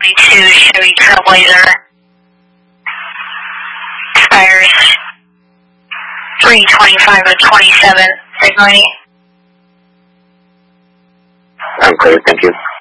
2022 Chevy Trailblazer. Expires 3/25 of 27. Signaling. I'm clear, thank you.